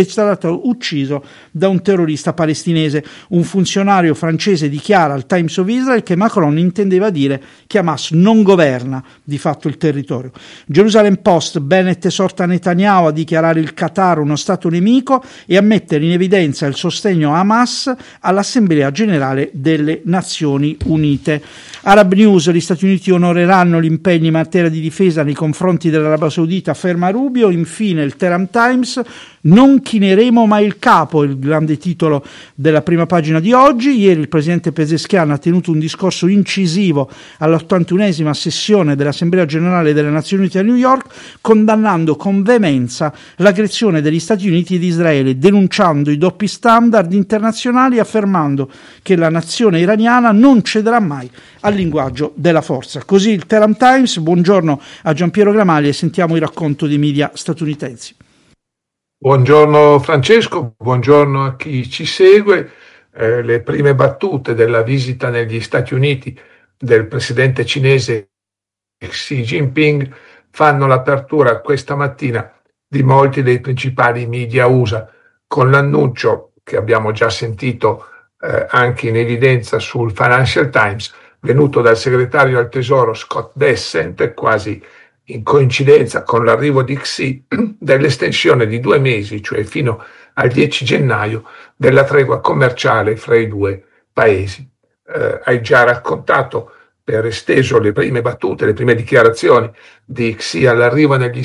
ucciso da un terrorista palestinese. Un funzionario francese dichiara al Times of Israel che Macron intendeva dire che Hamas non governa di fatto il territorio. Jerusalem Post: Bennett esorta Netanyahu a dichiarare il Qatar uno stato nemico e a mettere in evidenza il sostegno a Hamas all'Assemblea Generale delle Nazioni Unite. Arab News: gli Stati Uniti onoreranno gli impegni in materia di difesa nei confronti dell'Arabia Saudita, afferma Rubio. Infine il Tehran Times: non chineremo mai il capo, il grande titolo della prima pagina di oggi. Ieri il presidente Pezeshkian ha tenuto un discorso incisivo all'81esima sessione dell'Assemblea Generale delle Nazioni Unite a New York, condannando con veemenza l'aggressione degli Stati Uniti ed Israele, denunciando i doppi standard internazionali e affermando che la nazione iraniana non cederà mai al linguaggio della forza. Così il Tehran Times. Buongiorno a Giampiero Gramagli e sentiamo il racconto dei media statunitensi. Buongiorno Francesco, buongiorno a chi ci segue. le prime battute della visita negli Stati Uniti del presidente cinese Xi Jinping fanno l'apertura questa mattina di molti dei principali media USA, con l'annuncio che abbiamo già sentito anche in evidenza sul Financial Times, venuto dal segretario al Tesoro Scott Bessent, quasi in coincidenza con l'arrivo di Xi, dell'estensione di 2 mesi, cioè fino al 10 gennaio, della tregua commerciale fra i due paesi. Hai già raccontato per esteso le prime battute, le prime dichiarazioni di Xi all'arrivo negli